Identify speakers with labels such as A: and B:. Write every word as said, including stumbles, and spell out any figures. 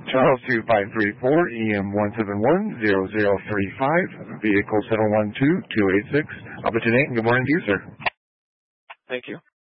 A: Charles two five three four, E M one seven one zero zero three five, vehicle seven one two two eight six. I'll put your name. Good morning to you, sir.
B: Thank you.